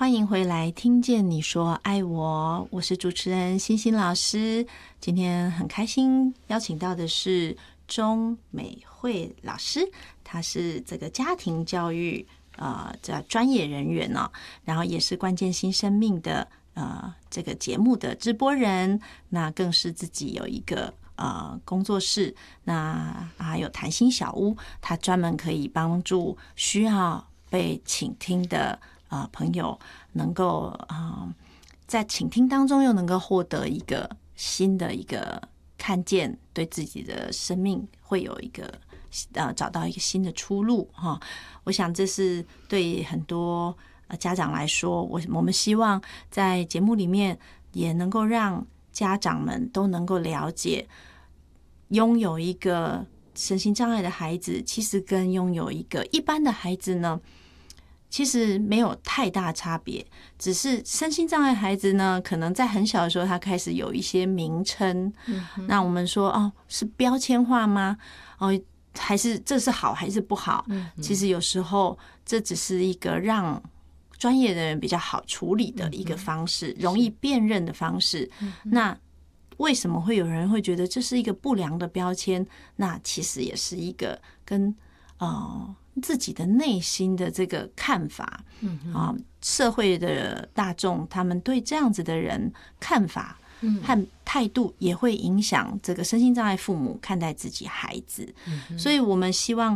欢迎回来，听见你说爱我，我是主持人欣欣老师。今天很开心邀请到的是钟美惠老师，她是这个家庭教育这专业人员哦，然后也是关键新生命的这个节目的直播人，那更是自己有一个工作室，那还有谈心小屋，她专门可以帮助需要被倾听的朋友能够在倾听当中又能够获得一个新的一个看见，对自己的生命会有一个找到一个新的出路哈。我想这是对很多家长来说，我们希望在节目里面也能够让家长们都能够了解，拥有一个身心障碍的孩子，其实跟拥有一个一般的孩子呢，其实没有太大差别，只是身心障碍孩子呢，可能在很小的时候，他开始有一些名称。那我们说是标签化吗？还是这是好还是不好？其实有时候这只是一个让专业的人比较好处理的一个方式，容易辨认的方式。那为什么会有人会觉得这是一个不良的标签？那其实也是一个跟自己的内心的这个看法，社会的大众他们对这样子的人看法和态度，也会影响这个身心障碍父母看待自己孩子。所以我们希望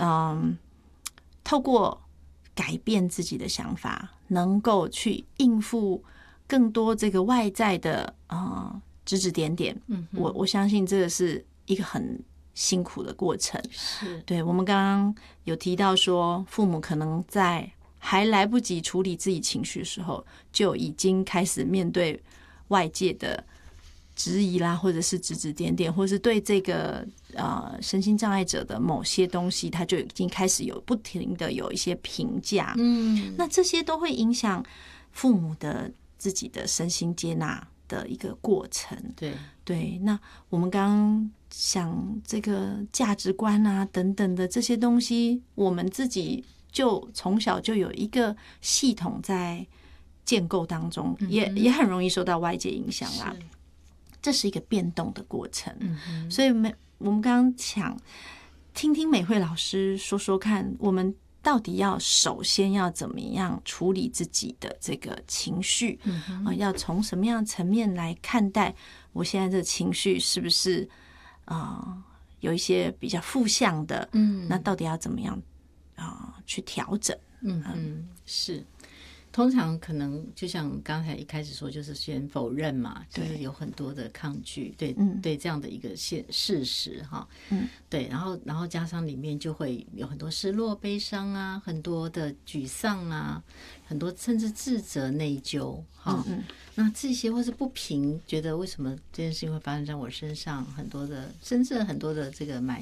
透过改变自己的想法，能够去应付更多这个外在的指指点点。我相信这个是一个很辛苦的过程。 是， 对，我们刚刚有提到说，父母可能在还来不及处理自己情绪的时候，就已经开始面对外界的质疑啦，或者是指指点点，或是对这个身心障碍者的某些东西，他就已经开始有不停的有一些评价。那这些都会影响父母的自己的身心接纳的一个过程。对，那我们刚刚想这个价值观啊等等的这些东西，我们自己就从小就有一个系统在建构当中，也很容易受到外界影响啦。这是一个变动的过程。所以我们刚刚想听听美惠老师说说看，我们到底首先要怎么样处理自己的这个情绪？要从什么样的层面来看待我现在这情绪是不是有一些比较负向的？那到底要怎么样去调整？ 是。通常可能就像刚才一开始说，就是先否认嘛，就是有很多的抗拒，对这样的一个事实哈，对，然后加上里面就会有很多失落、悲伤啊，很多的沮丧啊，很多甚至自责、内疚哈，那这些或是不平，觉得为什么这件事情会发生在我身上，很多的甚至很多的这个